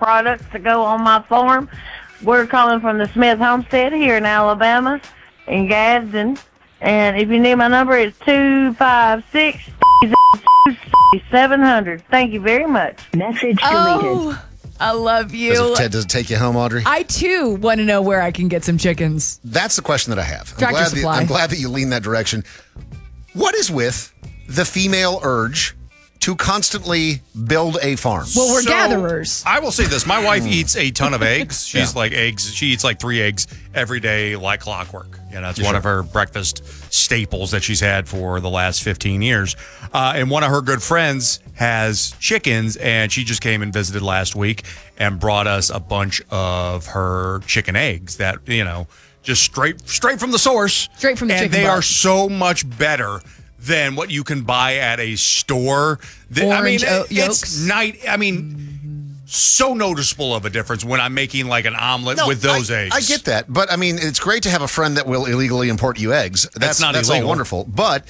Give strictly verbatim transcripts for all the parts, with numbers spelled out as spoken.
products to go on my farm. We're calling from the Smith Homestead here in Alabama, in Gadsden. And if you need my number, it's two five six, seven hundred. Thank you very much. Message deleted. Oh, I love you. Does it, does it take you home, Audrey? I, too, want to know where I can get some chickens. That's the question that I have. I'm Tractor glad, that, Supply. I'm glad that you lean that direction. What is with the female urge to constantly build a farm? Well, we're So, gatherers. I will say this. My wife eats a ton of eggs. She's Yeah. like eggs. She eats like three eggs every day like clockwork. You know, it's Yeah, one sure. of her breakfast staples that she's had for the last fifteen years. Uh, and one of her good friends has chickens, and she just came and visited last week and brought us a bunch of her chicken eggs that, you know, just straight straight from the source. Straight from the and chicken they butt. are so much better than what you can buy at a store. The- I mean, Orange o- it's yolks. night. I mean, so noticeable of a difference when I'm making like an omelet No, with those I, eggs. I get that, but I mean, it's great to have a friend that will illegally import you eggs. That's, not that's illegal. all wonderful. But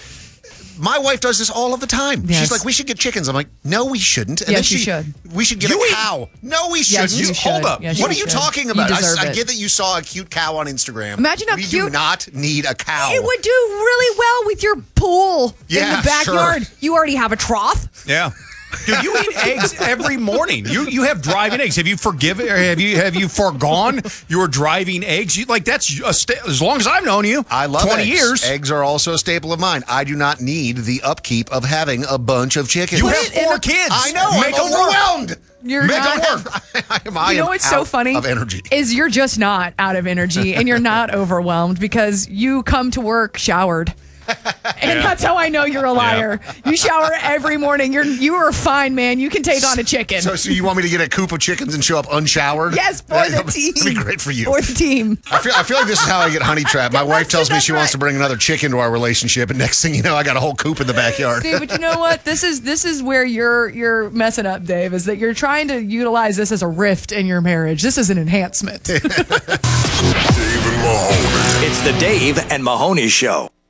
my wife does this all of the time. Yes. She's like, "We should get chickens." I'm like, "No, we shouldn't." And Yes, then she, you should. We should get You a eat- cow. No, we Yes, shouldn't. you should. Hold up. Yes, what you are you should. talking You about? I, deserve I it. get that you saw a cute cow on Instagram. Imagine how we cute- do not need a cow. It would do really well with your pool Yeah, in the backyard. sure. You already have a trough. Yeah. Dude, you eat eggs every morning. You you have driving eggs. Have you forgiven or have you have you forgone your driving eggs? You, like that's a sta- as long as I've known you. I love twenty eggs. years. Eggs are also a staple of mine. I do not need the upkeep of having a bunch of chickens. You Put have it in four a- kids. I know. Make I'm them work. overwhelmed. You're Make not- them work. I am, I You know am what's so out funny? Of energy. Is you're just not out of energy and you're not overwhelmed because you come to work showered. And Yeah. that's how I know you're a liar. You shower every morning. You're you are fine, man. You can take on a chicken. So, so you want me to get a coop of chickens and show up unshowered? yes, for the That'd be- team. That'd be great for you. For the team. I feel, I feel like this is how I get honey trapped. My wife tells me she wants to bring another chick into our relationship, and next thing you know, I got a whole coop in the backyard. Dude, but you know what? This is this is where you're you're messing up, Dave. Is that you're trying to utilize this as a rift in your marriage? This is an enhancement. Dave and Mahoney. It's the Dave and Mahoney Show.